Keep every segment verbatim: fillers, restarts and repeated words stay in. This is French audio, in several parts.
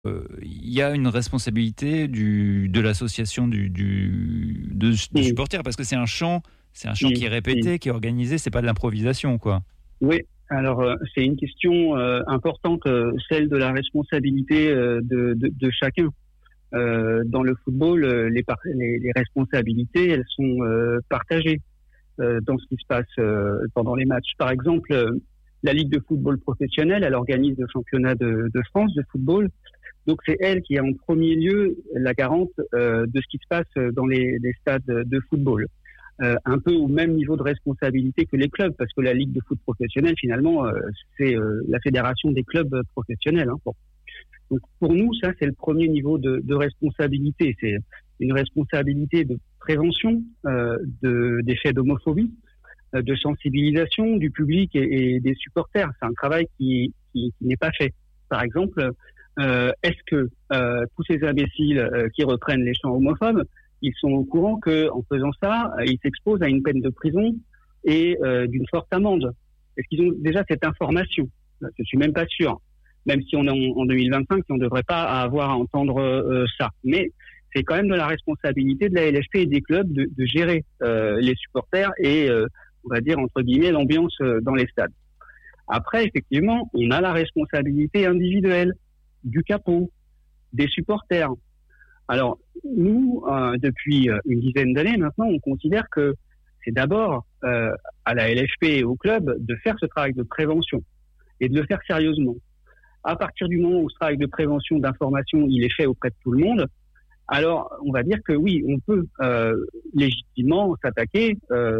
Euh, il y a une responsabilité du, de l'association du, du, de, de Oui. supporters, parce que c'est un chant, c'est un chant Oui. qui est répété, Oui. qui est organisé, c'est pas de l'improvisation, quoi. Oui, alors euh, c'est une question euh, importante, euh, celle de la responsabilité euh, de, de, de chacun. Euh, dans le football, euh, les, par- les, les responsabilités, elles sont euh, partagées euh, dans ce qui se passe euh, pendant les matchs. Par exemple, euh, la Ligue de football professionnel, elle organise le championnat de, de France de football. Donc c'est elle qui est en premier lieu la garante euh, de ce qui se passe dans les, les stades de football. Euh, un peu au même niveau de responsabilité que les clubs, parce que la Ligue de foot professionnelle, finalement, euh, c'est euh, la fédération des clubs professionnels. Hein. Bon. Donc pour nous, ça, c'est le premier niveau de, de responsabilité. C'est une responsabilité de prévention euh, de, des faits d'homophobie, euh, de sensibilisation du public et, et des supporters. C'est un travail qui, qui, qui n'est pas fait. Par exemple, euh, est-ce que euh, tous ces imbéciles euh, qui reprennent les chants homophobes, ils sont au courant qu'en faisant ça, ils s'exposent à une peine de prison et euh, d'une forte amende? Est-ce qu'ils ont déjà cette information? Je suis même pas sûr. Même si on est en, en deux mille vingt-cinq, on ne devrait pas avoir à entendre euh, ça. Mais c'est quand même de la responsabilité de la L F P et des clubs de, de gérer euh, les supporters et, euh, on va dire, entre guillemets, l'ambiance euh, dans les stades. Après, effectivement, on a la responsabilité individuelle du capot, des supporters. Alors, nous, euh, depuis une dizaine d'années maintenant, on considère que c'est d'abord euh, à la L F P et au club de faire ce travail de prévention et de le faire sérieusement. À partir du moment où ce travail de prévention, d'information, il est fait auprès de tout le monde, alors on va dire que oui, on peut euh, légitimement s'attaquer euh,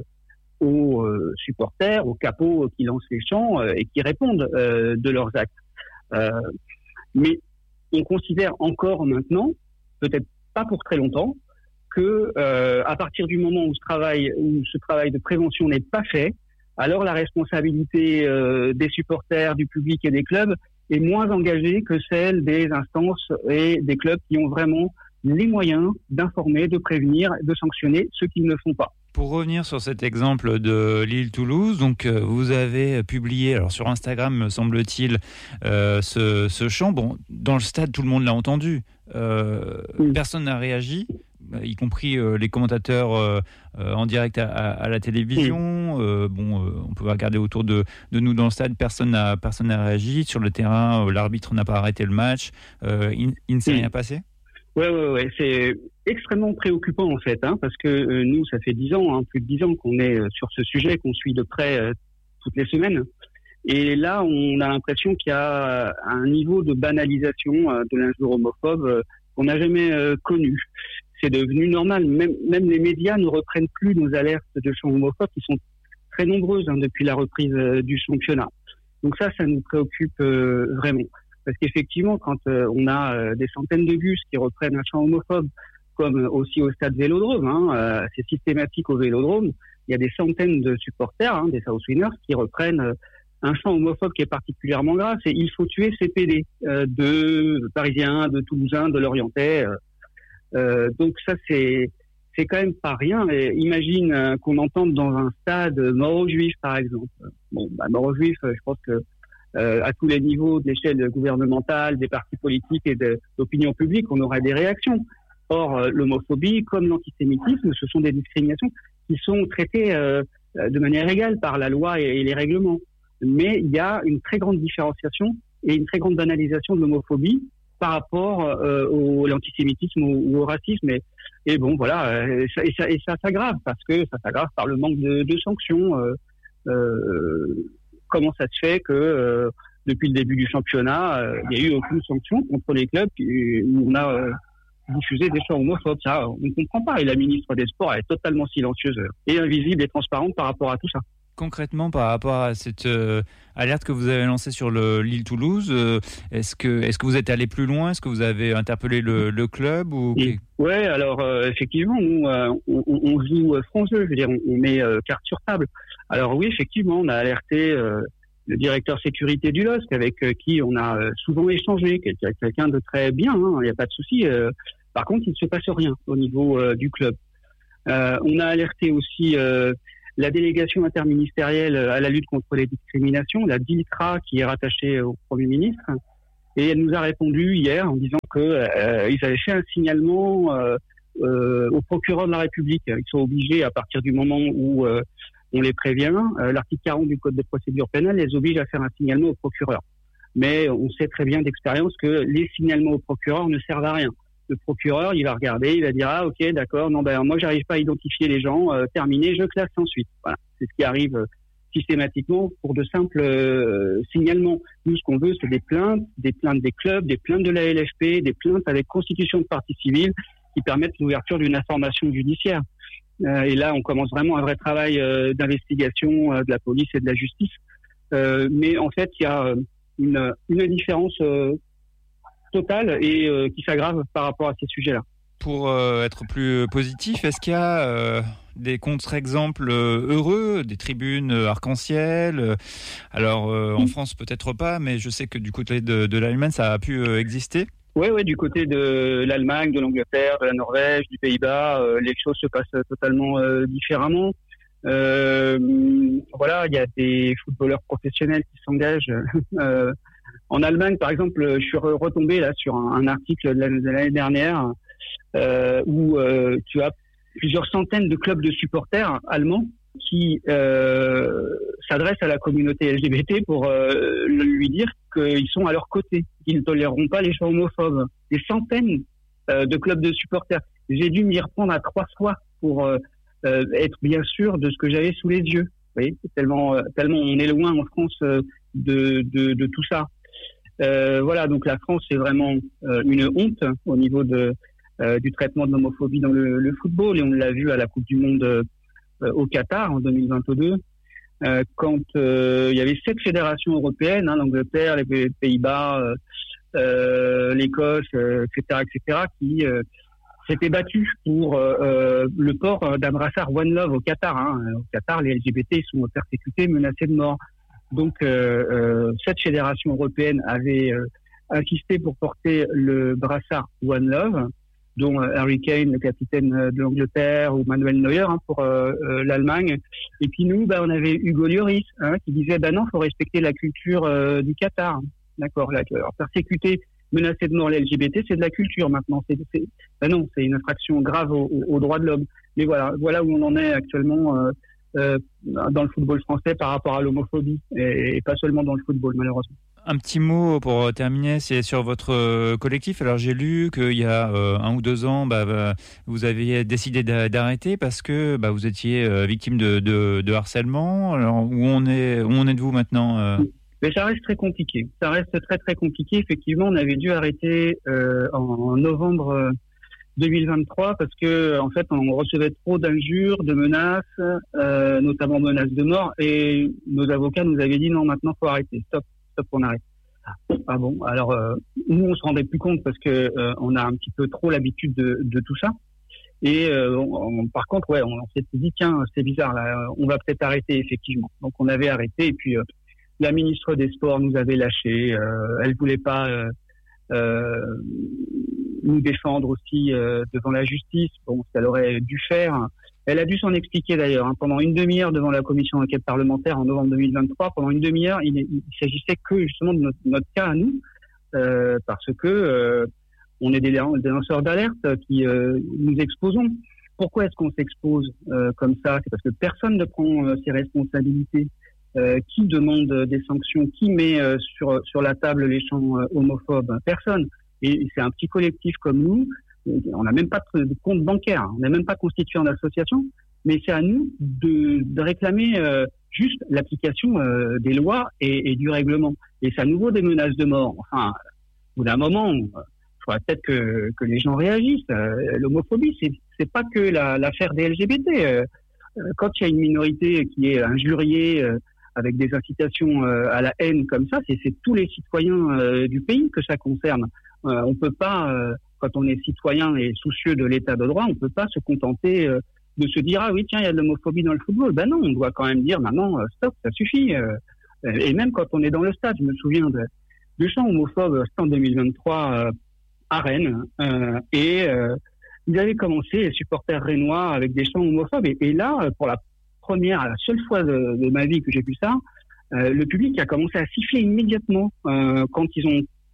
aux euh, supporters, aux capots qui lancent les chants euh, et qui répondent euh, de leurs actes. Euh, mais on considère encore maintenant, peut-être pas pour très longtemps, que euh, à partir du moment où ce travail, où ce travail de prévention n'est pas fait, alors la responsabilité euh, des supporters, du public et des clubs est moins engagée que celle des instances et des clubs qui ont vraiment les moyens d'informer, de prévenir, de sanctionner ceux qui ne le font pas. Pour revenir sur cet exemple de Lille-Toulouse, donc euh, vous avez publié, alors sur Instagram, me semble-t-il, euh, ce, ce chant. Bon, dans le stade, tout le monde l'a entendu. Euh, oui. Personne n'a réagi, y compris euh, les commentateurs euh, euh, en direct à, à, à la télévision. Oui. Euh, bon, euh, on peut regarder autour de, de nous dans le stade, personne n'a, personne n'a réagi. Sur le terrain, euh, l'arbitre n'a pas arrêté le match. Euh, il, il ne s'est oui. rien passé. Ouais, ouais, ouais, c'est extrêmement préoccupant en fait, hein, parce que euh, nous, ça fait dix ans, hein, plus de dix ans qu'on est euh, sur ce sujet, qu'on suit de près euh, toutes les semaines. Et là, on a l'impression qu'il y a un niveau de banalisation euh, de l'injure homophobe euh, qu'on n'a jamais euh, connu. C'est devenu normal. Même, même les médias ne reprennent plus nos alertes de chants homophobes qui sont très nombreuses hein, depuis la reprise euh, du championnat. Donc ça, ça nous préoccupe euh, vraiment. Parce qu'effectivement, quand euh, on a euh, des centaines de bus qui reprennent un chant homophobe, comme euh, aussi au stade Vélodrome, hein, euh, c'est systématique au Vélodrome, il y a des centaines de supporters, hein, des South Winners, qui reprennent euh, un chant homophobe qui est particulièrement grave, c'est « Il faut tuer ces P D euh, » de Parisiens, de Toulousains, de Lorientais. Euh, euh, donc ça, c'est c'est quand même pas rien. Et imagine euh, qu'on entende dans un stade « Mort aux Juifs », par exemple. Bon, bah, mort aux Juifs, je pense que Euh, à tous les niveaux de l'échelle gouvernementale, des partis politiques et de l'opinion publique, on aurait des réactions. Or, euh, l'homophobie, comme l'antisémitisme, ce sont des discriminations qui sont traitées euh, de manière égale par la loi et, et les règlements. Mais il y a une très grande différenciation et une très grande banalisation de l'homophobie par rapport euh, au l'antisémitisme ou, ou au racisme. Et, et bon, voilà, et ça, et ça, et ça s'aggrave parce que ça s'aggrave par le manque de, de sanctions. Euh, euh, Comment ça se fait que euh, depuis le début du championnat, euh, il n'y a eu aucune sanction contre les clubs où on a euh, diffusé des chants homophobes? Ça, on ne comprend pas. Et la ministre des Sports elle est totalement silencieuse et invisible et transparente par rapport à tout ça. Concrètement, par rapport à cette euh, alerte que vous avez lancée sur le Lille-Toulouse, euh, est-ce que, est-ce que vous êtes allé plus loin? Est-ce que vous avez interpellé le, le club ou... Oui, ouais, alors euh, effectivement, nous, euh, on, on joue franc jeu, je veux dire, on, on met euh, carte sur table. Alors oui, effectivement, on a alerté euh, le directeur sécurité du L O S C, avec euh, qui on a euh, souvent échangé, quelqu'un, quelqu'un de très bien, il hein, n'y a pas de souci. Euh, par contre, il ne se passe rien au niveau euh, du club. Euh, on a alerté aussi euh, la délégation interministérielle à la lutte contre les discriminations, la D I L C R A, qui est rattachée au Premier ministre, Et elle nous a répondu hier en disant que euh, ils avaient fait un signalement euh, euh, au procureur de la République. Ils sont obligés, à partir du moment où euh, on les prévient, euh, l'article quarante du Code de procédure pénale les oblige à faire un signalement au procureur. Mais on sait très bien d'expérience que les signalements au procureur ne servent à rien. Le procureur, il va regarder, il va dire ah ok d'accord, non ben moi j'arrive pas à identifier les gens, euh, terminé, je classe ensuite. Voilà, c'est ce qui arrive euh, systématiquement pour de simples euh, signalements. Nous, ce qu'on veut, c'est des plaintes, des plaintes des clubs, des plaintes de la L F P, des plaintes avec constitution de partie civile qui permettent l'ouverture d'une information judiciaire. Euh, et là, on commence vraiment un vrai travail euh, d'investigation euh, de la police et de la justice. Euh, mais en fait, il y a une, une différence euh, totale et euh, qui s'aggrave par rapport à ces sujets-là. Pour euh, être plus positif, est-ce qu'il y a euh, des contre-exemples euh, heureux, des tribunes euh, arc-en-ciel euh, Alors, euh, en France, peut-être pas, mais je sais que du côté de, de l'Allemagne, ça a pu euh, exister. Oui, ouais, du côté de l'Allemagne, de l'Angleterre, de la Norvège, du Pays-Bas, euh, les choses se passent totalement euh, différemment. Euh, voilà, il y a des footballeurs professionnels qui s'engagent. euh, en Allemagne, par exemple, je suis retombé là sur un, un article de l'année dernière euh, où euh, tu as plusieurs centaines de clubs de supporters allemands qui euh, s'adressent à la communauté L G B T pour euh, lui dire qu'ils sont à leur côté, qu'ils ne toléreront pas les gens homophobes. Des centaines euh, de clubs de supporters. J'ai dû m'y reprendre à trois fois pour euh, euh, être bien sûr de ce que j'avais sous les yeux. Vous voyez, tellement, euh, tellement on est loin en France euh, de, de, de tout ça. Euh, voilà, donc la France, c'est vraiment euh, une honte au niveau de, euh, du traitement de l'homophobie dans le, le football. Et on l'a vu à la Coupe du Monde euh, au Qatar en deux mille vingt-deux, euh, quand euh, il y avait sept fédérations européennes, hein, l'Angleterre, les Pays-Bas, euh, euh, l'Écosse, euh, et cetera, et cetera, qui euh, s'étaient battus pour euh, le port d'un brassard One Love au Qatar. Hein. Au Qatar, les L G B T sont persécutés, menacés de mort. Donc, euh, euh, cette fédération européenne avait euh, insisté pour porter le brassard One Love, dont euh, Harry Kane, le capitaine de l'Angleterre, ou Manuel Neuer hein, pour euh, euh, l'Allemagne. Et puis nous, bah, on avait Hugo Lloris hein, qui disait bah non, faut respecter la culture euh, du Qatar. D'accord. Là, alors, persécuter, menacer de mort les L G B T, c'est de la culture maintenant. C'est, c'est, bah non, c'est une infraction grave aux, aux droits de l'homme. Mais voilà, voilà où on en est actuellement. Euh, Euh, dans le football français par rapport à l'homophobie et, et pas seulement dans le football malheureusement. Un petit mot pour terminer, c'est sur votre collectif. Alors j'ai lu qu'il y a euh, un ou deux ans, bah, bah, vous aviez décidé d'arrêter parce que bah, vous étiez euh, victime de, de, de harcèlement. Alors où on est, où en êtes-vous maintenant euh... Mais ça reste très compliqué. Ça reste très très compliqué. Effectivement, on avait dû arrêter euh, en, en novembre deux mille vingt-trois parce que en fait on recevait trop d'injures, de menaces, euh, notamment menaces de mort, et nos avocats nous avaient dit non, maintenant faut arrêter, stop, stop, on arrête. Ah bon, alors euh, nous on se rendait plus compte parce que euh, on a un petit peu trop l'habitude de, de tout ça, et euh, on, on, par contre ouais, on, on s'est dit tiens c'est bizarre là, on va peut-être arrêter effectivement. Donc on avait arrêté et puis euh, la ministre des Sports nous avait lâchés, euh, elle voulait pas euh, euh, nous défendre aussi euh, devant la justice. Bon, ça l'aurait dû faire. Elle a dû s'en expliquer d'ailleurs. Hein. Pendant une demi-heure devant la commission d'enquête parlementaire en novembre deux mille vingt-trois, pendant une demi-heure, il, il s'agissait que justement de notre, notre cas à nous, euh, parce que euh, on est des, des lanceurs d'alerte qui euh, nous exposons. Pourquoi est-ce qu'on s'expose euh, comme ça? C'est parce que personne ne prend euh, ses responsabilités. Euh, qui demande des sanctions? Qui met euh, sur sur la table les chants euh, homophobes? Personne. Et c'est un petit collectif comme nous, on n'a même pas de compte bancaire, on n'est même pas constitué en association, mais c'est à nous de, de réclamer euh, juste l'application euh, des lois et, et du règlement. Et c'est à nouveau des menaces de mort. Enfin, au bout d'un moment, il faudrait peut-être que, que les gens réagissent. Euh, l'homophobie, c'est, c'est pas que la, l'affaire des L G B T. Euh, quand il y a une minorité qui est injuriée euh, avec des incitations euh, à la haine comme ça, c'est, c'est tous les citoyens euh, du pays que ça concerne. Euh, on peut pas, euh, quand on est citoyen et soucieux de l'état de droit, on peut pas se contenter euh, de se dire ah oui tiens il y a de l'homophobie dans le football. Ben non, on doit quand même dire maintenant euh, stop, ça suffit. Euh, et même quand on est dans le stade, je me souviens de, de chants homophobes, c'était en deux mille vingt-trois euh, à Rennes, euh, et euh, ils avaient commencé les supporters rennois avec des chants homophobes. Et, et là, pour la première, la seule fois de, de ma vie que j'ai vu ça, euh, le public a commencé à siffler immédiatement euh, quand ils ont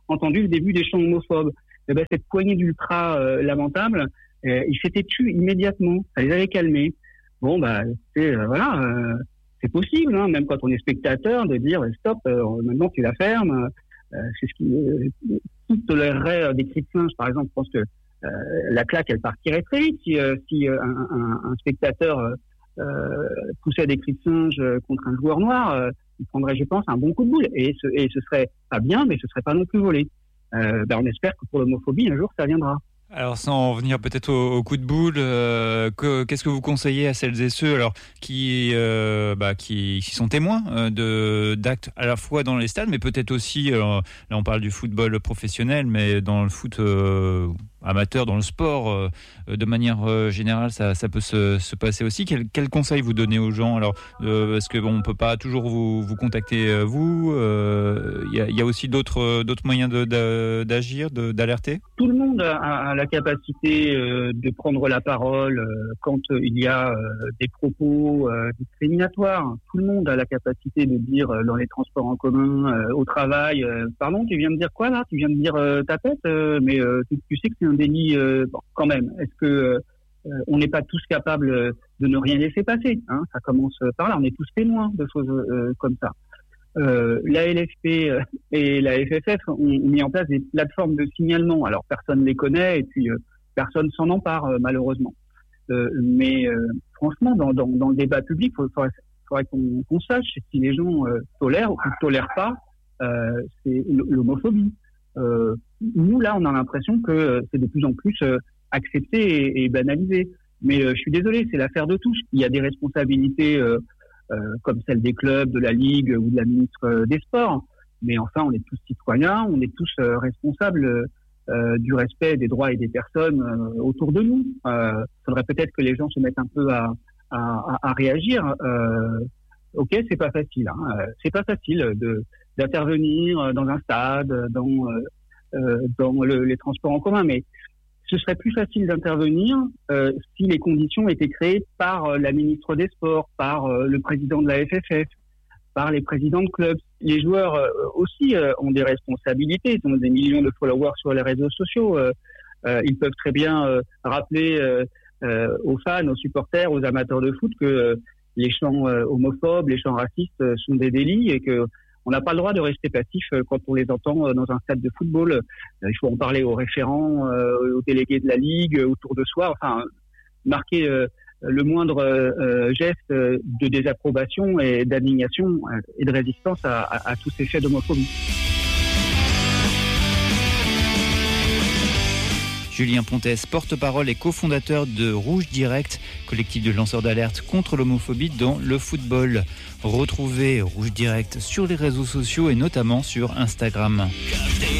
entendu le début des chants homophobes. Et ben, cette poignée d'ultra euh, lamentables, euh, ils s'étaient tus immédiatement. Ça les avait calmés. Bon, bah, c'est euh, voilà, euh, c'est possible, hein, même quand on est spectateur, de dire stop, euh, maintenant tu la fermes. Euh, c'est ce qui, euh, qui tolérerait des cris de singe, par exemple. Je pense que euh, la claque, elle partirait très vite si, euh, si euh, un, un, un spectateur euh, poussait des cris de singe contre un joueur noir. Euh, il prendrait, je pense, un bon coup de boule. Et ce, et ce serait pas bien, mais ce serait pas non plus volé. Euh, ben on espère que pour l'homophobie, un jour, ça viendra. Alors, sans en venir peut-être au, au coup de boule, euh, que, qu'est-ce que vous conseillez à celles et ceux alors, qui, euh, bah, qui, qui sont témoins euh, de, d'actes à la fois dans les stades, mais peut-être aussi, alors, là on parle du football professionnel, mais dans le foot euh, amateur, dans le sport, euh, de manière euh, générale, ça, ça peut se, se passer aussi. Quel, quel conseil vous donnez aux gens alors, euh, parce que bon, on peut pas toujours vous, vous contacter euh, vous. Il euh, y, a, y a aussi d'autres, d'autres moyens de, de, d'agir, de, d'alerter. Tout le monde a, a la capacité euh, de prendre la parole euh, quand euh, il y a euh, des propos euh, discriminatoires. Tout le monde a la capacité de dire euh, dans les transports en commun, euh, au travail, euh, pardon, tu viens de dire quoi là ? Tu viens de dire euh, tapette, euh, mais euh, tu, tu sais que c'est un délit euh, bon, quand même. Est-ce que euh, on n'est pas tous capables de ne rien laisser passer, hein ? Ça commence par là. On est tous témoins de choses euh, comme ça. Euh, la L F P et la F F F ont mis en place des plateformes de signalement. Alors personne ne les connaît et puis euh, personne s'en empare euh, malheureusement. Euh, mais euh, franchement, dans, dans, dans le débat public, il faudrait, faudrait qu'on, qu'on sache si les gens euh, tolèrent ou ne tolèrent pas euh, c'est l'homophobie. Euh, nous là, on a l'impression que c'est de plus en plus euh, accepté et, et banalisé. Mais euh, je suis désolé, c'est l'affaire de tous. Il y a des responsabilités. Euh, Euh, comme celle des clubs, de la Ligue ou de la ministre euh, des Sports. Mais enfin, on est tous citoyens, on est tous euh, responsables euh, du respect des droits et des personnes euh, autour de nous. Il euh, faudrait peut-être que les gens se mettent un peu à, à, à réagir. Euh, ok, c'est pas facile. Hein. C'est pas facile de, d'intervenir dans un stade, dans, euh, dans le, les transports en commun, mais ce serait plus facile d'intervenir euh, si les conditions étaient créées par euh, la ministre des Sports, par euh, le président de la F F F, par les présidents de clubs. Les joueurs euh, aussi euh, ont des responsabilités, ils ont des millions de followers sur les réseaux sociaux. Euh, euh, ils peuvent très bien euh, rappeler euh, euh, aux fans, aux supporters, aux amateurs de foot que euh, les chants euh, homophobes, les chants racistes euh, sont des délits et que on n'a pas le droit de rester passif quand on les entend dans un stade de football. Il faut en parler aux référents, aux délégués de la Ligue, autour de soi. Enfin, marquer le moindre geste de désapprobation et d'indignation et de résistance à, à, à tous ces faits d'homophobie. Julien Pontès, porte-parole et cofondateur de Rouge Direct, collectif de lanceurs d'alerte contre l'homophobie dans le football. Retrouvez Rouge Direct sur les réseaux sociaux et notamment sur Instagram.